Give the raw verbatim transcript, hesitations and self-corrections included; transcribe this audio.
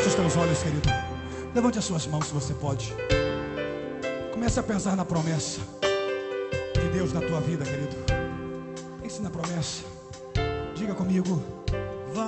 os teus olhos, querido. Levante as suas mãos se você pode. Comece a pensar na promessa de Deus na tua vida, querido. Pense na promessa. Diga comigo.